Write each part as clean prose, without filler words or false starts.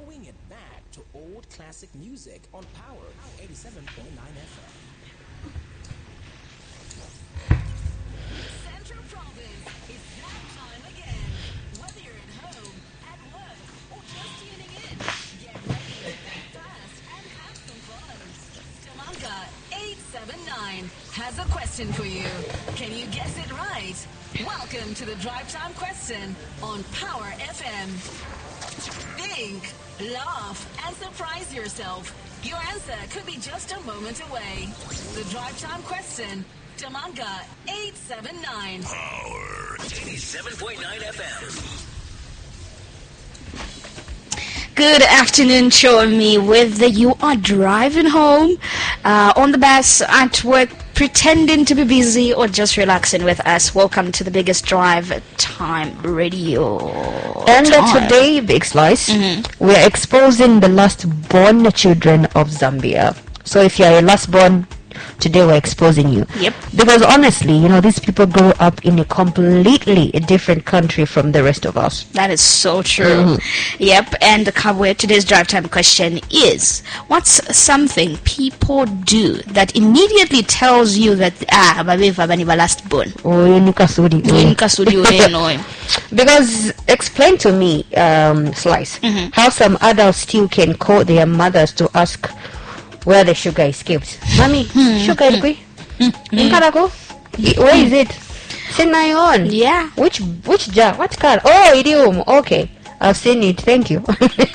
throwing it back to old classic music on Power 87.9 FM. Central Province, it's that time again. Whether you're at home, at work, or just tuning in, get ready, fast, and have some fun. Stamanga 879 has a question for you. Can you guess it right? Welcome to the Drive Time Question on Power FM. Think, laugh, and surprise yourself. Your answer could be just a moment away. The Drive Time Question, Tamanga 879. Power 87.9 FM. Good afternoon, show me whether you are driving home, on the bus, at work, pretending to be busy, or just relaxing with us. Welcome to the biggest drive time radio. And today, Big Slice, we're exposing the last born children of Zambia. So if you're a last born, today we're exposing you. Yep. Because honestly, these people grow up in a completely different country from the rest of us. That is so true. Yep, and today's drive time question is, what's something people do that immediately tells you that, babiva bani ba last born? Because explain to me, Slice, how some adults still can call their mothers to ask where the sugar escaped. Mommy, sugar is going? Where is it? Send my own. Yeah. Which jar? What car? Oh, idiom. Okay. I've seen it. Thank you.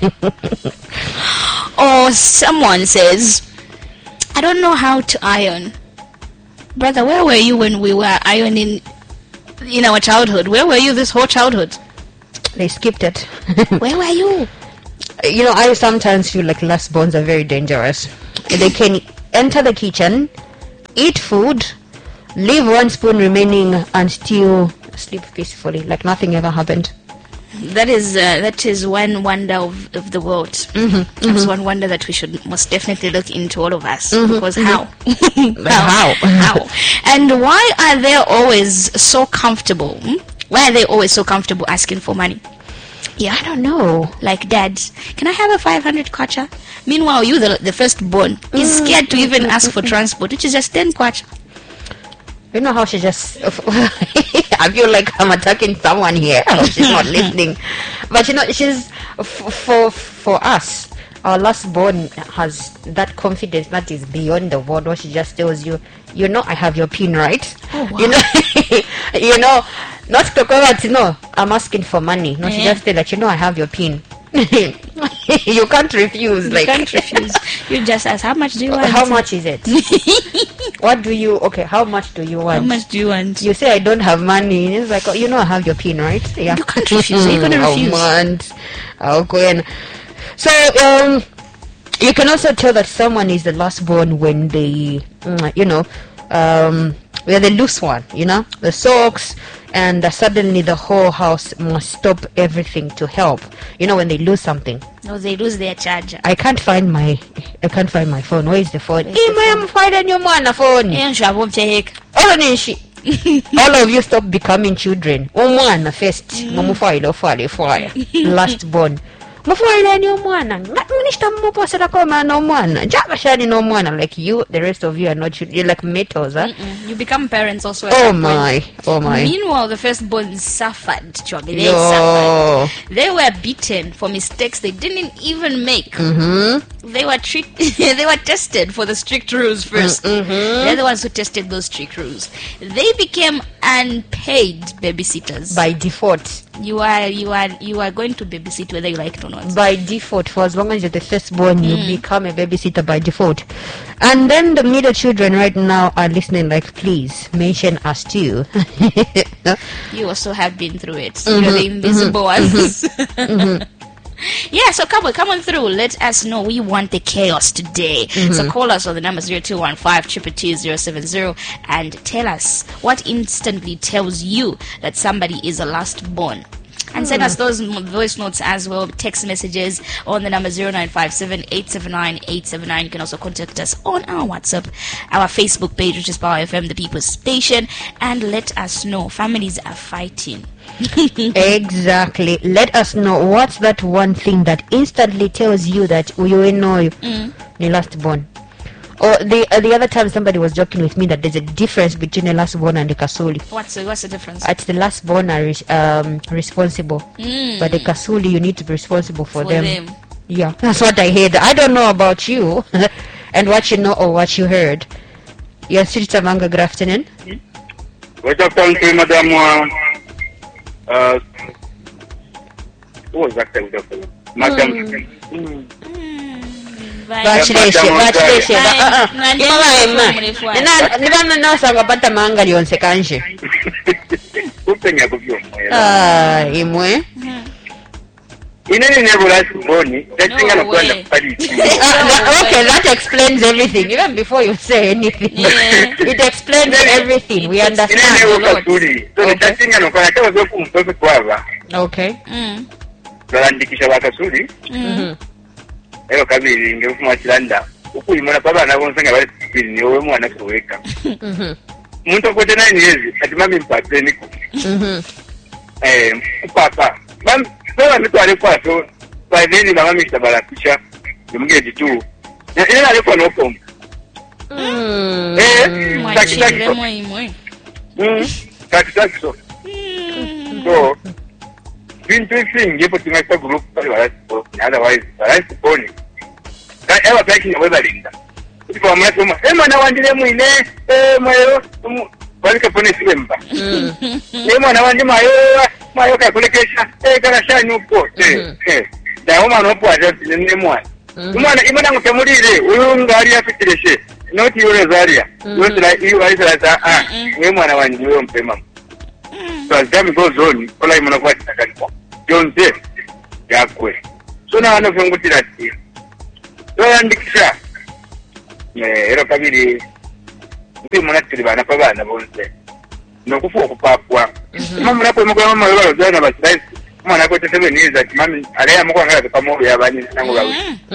Or someone says, I don't know how to iron. Brother, where were you when we were ironing in our childhood? Where were you this whole childhood? They skipped it. Where were you? I sometimes feel like last borns are very dangerous. They can enter the kitchen, eat food, leave one spoon remaining, and still sleep peacefully, like nothing ever happened. That is one wonder of the world. That's one wonder that we should most definitely look into, all of us. Because how? How? And why are they always so comfortable? Why are they always so comfortable asking for money? Yeah, I don't know. Like, Dad, can I have a 500 kwacha? Meanwhile, you, the firstborn, is scared to even ask for transport, which is just 10 kwacha. You know how she just... I feel like I'm attacking someone here. She's not listening. But she's... For us, our last born has that confidence that is beyond the word, where she just tells you, I have your pin, right? Oh, wow. Not to I'm asking for money. No, she just said that, I have your pin. You can't refuse. You can't refuse. You just ask, how much do you want? How much is it? What do you... Okay, how much do you want? How much do you want? You say, I don't have money. It's like, I have your pin, right? Yeah. You can't refuse. You're going to refuse. I'll go in. So, you can also tell that someone is the last born when they, they're the loose one, the socks, and suddenly the whole house must stop everything to help. When they lose something. No, they lose their charger. I can't find my phone. Where is the phone? I'm finding your phone. All of you stop becoming children. First, last born. Like you, the rest of you are not children. You're like metals, huh? You become parents also. Oh my. Meanwhile, the firstborn suffered. They suffered. They were beaten for mistakes they didn't even make. They were they were tested for the strict rules first. They're the ones who tested those strict rules. They became unpaid babysitters by default. You are going to babysit whether you like it or not. By default, for as long as you're the firstborn, you become a babysitter by default. And then the middle children right now are listening like, please, mention us too. You also have been through it. You're the invisible ones. Yeah, so come on through. Let us know. We want the chaos today. So call us on the number 0215-222-070 and tell us what instantly tells you that somebody is a last born. And send us those voice notes as well, text messages on the number 0957-879-879. You can also contact us on our WhatsApp, our Facebook page, which is Power FM, the People's Station, and let us know. Families are fighting. Exactly. Let us know what's that one thing that instantly tells you that you know you last born. Or the other time somebody was joking with me that there's a difference between a last born and a kasuli. What's the difference? At the last born are responsible, but the kasuli you need to be responsible for them. Yeah, that's what I heard. I don't know about you and what you know or what you heard. Yes, Sister Manga, good afternoon. Good afternoon, Madam. Who was that time? Madam. Nibamanaosanga manga lyonse kanje Kupenya kubyomwe. imwe Inene nebulasi mboni ndatinga nokwenda kupariki. Okay, that explains everything. Even before you say anything, it explains everything. We understand. Inene wakasuli. So ndatinga nokwenda kabazo kumtoto kwaba. Okay. Balandikisha bakasuli. Ero kabiri ngefuma kiranda. Ukuyimona babana bonsanga bali kubiri niwe mwana kuweka. Muntu kote 9 years ati mami mpate niko. Papa. Baba mitwale kwato by then mama Mr. Barapisha yumgeje tu. Ina alikuwa no form. Takitaki. Takitaki so. So interesting yepo tingasa group pale walapo otherwise walapo poni. Ewa paki na weba linda. Kwa mwana mwana wandile mwine mwayo walika pone simba. Mwana wandile mayo kakulekesha kana shani upo da uma no po aje ne mwana imana ngutemulire uyu ngari afikireshe noti yule zaria yote la hiyo aisa we mwana wanji wewe mpema so as time goes on ola imana kwa takaliko jonze yakwe so na wana vyongutira tia so yandikisha ero kabiri ndi mwana tuli bana pa bana bonse nokufu okupapwa mama napo mama yolo jana basi mwana ko tete niza mami alea mko ngala kwa moyo yabani nangu bawe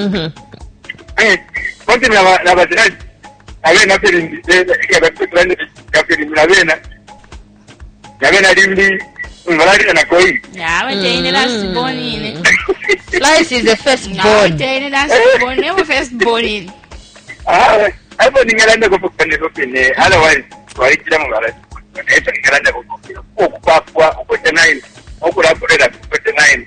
konti na bazina ale na pili ikaba kutrande kapili na bena limbi ngalali na koi yeah we last born in Slice is the first born last born never first born in hapo ningalanda kupokane kopene otherwise kwa ikira mngala esa ningalanda okupapwa ukote 9 okulaporera ukote 9.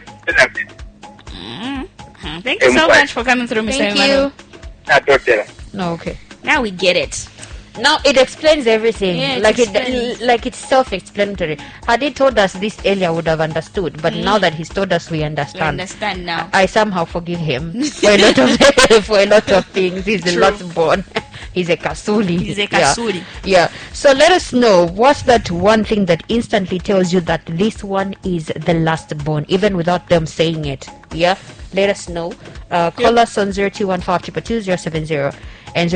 Thank you so much for coming through, Mr. Thank you. No, okay. Now we get it. Now it explains everything. Yeah, like it's self-explanatory. Had he told us this earlier, I would have understood. But now that he's told us, we understand. We understand now. I somehow forgive him for a lot of things. He's the last born. He's a kasuli. He's a kasuli. Yeah. So let us know what's that one thing that instantly tells you that this one is the last born, even without them saying it. Yeah. Let us know. Call us on 0215227070 and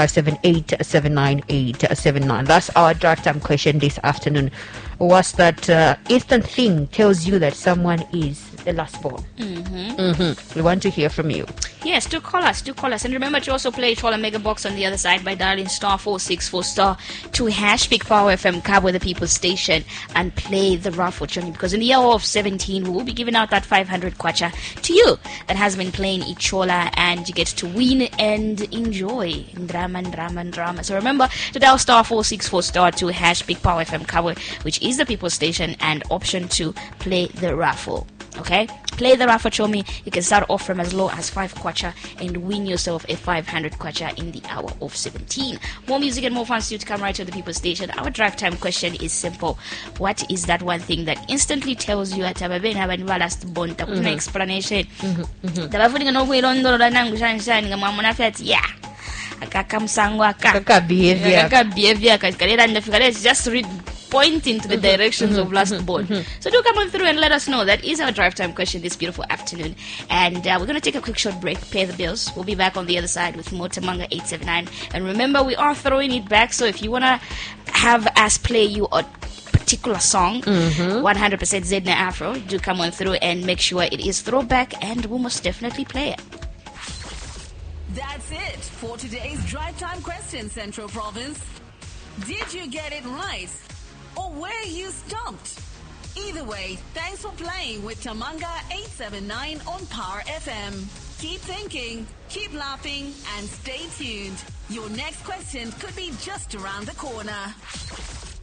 0957879879. That's our drive time question this afternoon. What's that instant thing tells you that someone is the last born? We want to hear from you. Yes, do call us. And remember to also play Chola Mega Box on the other side by dialing *464*2# Big Power FM Cabo the People's Station and play the raffle journey, because in the hour of 17 we will be giving out that 500 kwacha to you that has been playing Ichola, and you get to win and enjoy drama. So remember to dial *464*2# Big Power FM Cabo, which is the People's Station, and option 2, play the raffle. Okay, play the raffle Chomi. You can start off from as low as 5 kwacha and win yourself a 500 kwacha in the hour of 17. More music and more fun still to come right to the People's Station. Our drive time question is simple. What is that one thing that instantly tells you at last born? Explanation. Yeah. Just read pointing to the directions of last born. So do come on through and let us know. That is our drive time question this beautiful afternoon. And we're going to take a quick short break, pay the bills. We'll be back on the other side with more Tamanga 879. And remember, we are throwing it back. So if you want to have us play you a particular song, 100% Zedna Afro, do come on through and make sure it is throwback, and we'll most definitely play it. That's it for today's drive time question, Central Province. Did you get it right? Or were you stumped? Either way, thanks for playing with Tamanga 879 on Power FM. Keep thinking, keep laughing, and stay tuned. Your next question could be just around the corner.